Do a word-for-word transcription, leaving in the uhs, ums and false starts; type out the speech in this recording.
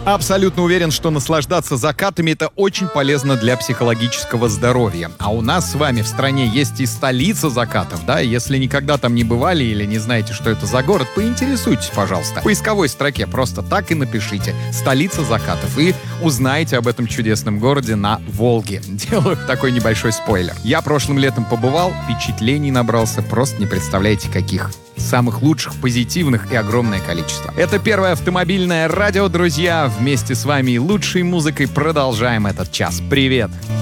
Абсолютно уверен, что наслаждаться закатами — это очень полезно для психологического здоровья. А у нас с вами в стране есть и столица закатов, да? Если никогда там не бывали или не знаете, что это за город, поинтересуйтесь, пожалуйста. В поисковой строке просто так и напишите «Столица закатов» и узнаете об этом чудесном городе на Волге. Делаю такой небольшой спойлер. Я прошлым летом побывал, впечатлений набрался, просто не представляете каких. Самых лучших, позитивных и огромное количество. Это первое автомобильное радио, друзья. Вместе с вами и лучшей музыкой продолжаем этот час. Привет!